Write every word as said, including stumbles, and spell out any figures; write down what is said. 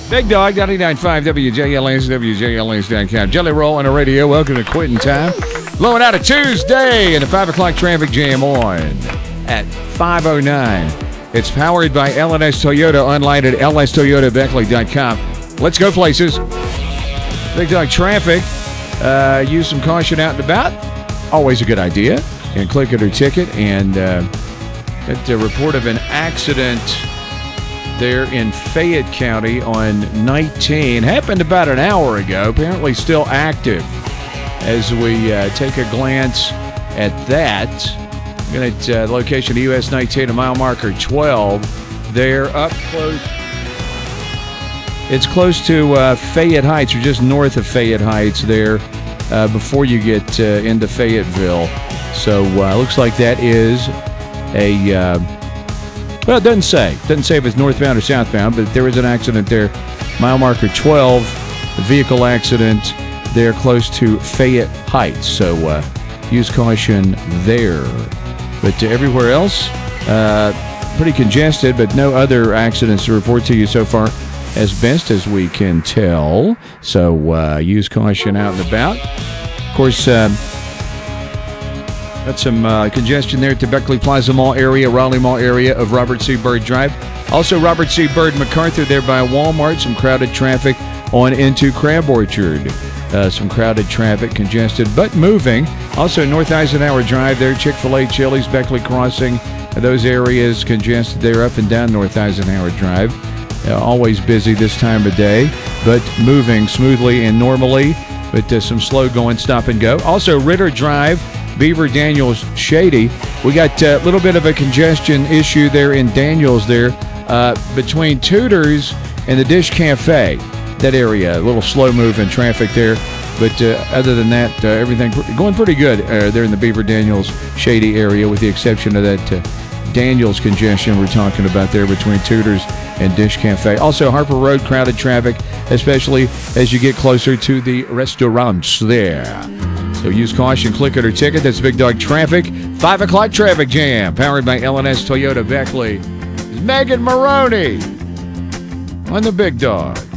Big Dog, ninety-nine point five W J L S, W J L S dot com. Jelly Roll on the radio. Welcome to Quitting Time. Blowing out a Tuesday and a five o'clock traffic jam on at five oh nine. It's powered by L and S Toyota, online at L S Toyota Beckley dot com. Let's go places. Big Dog traffic. Uh, use some caution out and about. Always a good idea. And click it or ticket. And uh, get a report of an accident there in Fayette County on nineteen. Happened about an hour ago. Apparently still active. As we uh, take a glance at that, looking at uh, location U S nineteen, a mile marker twelve. They're up close. It's close to uh, Fayette Heights, or just north of Fayette Heights there, uh, before you get uh, into Fayetteville. So uh, looks like that is a, uh, well, it doesn't say. It doesn't say if it's northbound or southbound, but there is an accident there. Mile marker twelve, a vehicle accident there close to Fayette Heights. So uh, use caution there. But uh, everywhere else, uh, pretty congested, but no other accidents to report to you so far, as best as we can tell. So uh, use caution out and about. Of course, uh, got some uh, congestion there at the Beckley Plaza Mall area, Raleigh Mall area of Robert C. Byrd Drive. Also, Robert C. Byrd MacArthur there by Walmart. Some crowded traffic on into Crab Orchard. Uh, some crowded traffic, congested, but moving. Also, North Eisenhower Drive there, Chick-fil-A, Chili's, Beckley Crossing. Those areas congested there up and down North Eisenhower Drive. Uh, always busy this time of day, but moving smoothly and normally, but uh, some slow going stop and go. Also, Ritter Drive, Beaver Daniels, Shady. We got a uh, little bit of a congestion issue there in Daniels there uh, between Tudor's and the Dish Cafe. That area, a little slow moving traffic there. But uh, other than that, uh, everything going pretty good uh, there in the Beaver Daniels, Shady area, with the exception of that uh, Daniels congestion we're talking about there between Tudor's and Dish Cafe. Also, Harper Road, crowded traffic, especially as you get closer to the restaurants there. So use caution, click it or ticket. That's Big Dog Traffic. five o'clock traffic jam, powered by L and S Toyota Beckley. Megan Maroney on the Big Dog.